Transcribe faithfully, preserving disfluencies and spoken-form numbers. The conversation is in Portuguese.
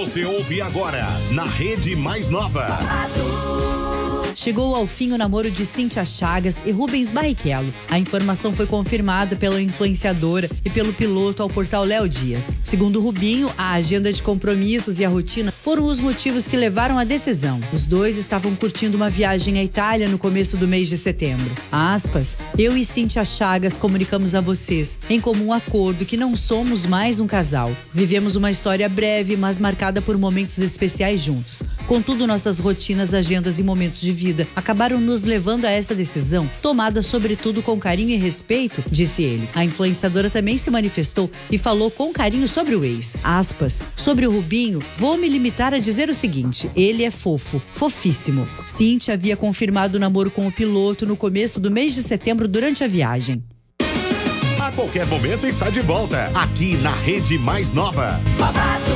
Você ouve agora na Rede Mais Nova. Chegou ao fim o namoro de Cíntia Chagas e Rubens Barrichello. A informação foi confirmada pela influenciadora e pelo piloto ao portal Léo Dias. Segundo Rubinho, a agenda de compromissos e a rotina foram os motivos que levaram à decisão. Os dois estavam curtindo uma viagem à Itália no começo do mês de setembro. Aspas, eu e Cíntia Chagas comunicamos a vocês, em comum acordo, que não somos mais um casal. Vivemos uma história breve, mas marcada por momentos especiais juntos. Contudo, nossas rotinas, agendas e momentos de vida acabaram nos levando a essa decisão, tomada sobretudo com carinho e respeito, disse ele. A influenciadora também se manifestou e falou com carinho sobre o ex. Aspas, sobre o Rubinho, vou me limitar a dizer o seguinte, ele é fofo, fofíssimo. Cíntia havia confirmado o namoro com o piloto no começo do mês de setembro durante a viagem. A qualquer momento está de volta, aqui na Rede Mais Nova.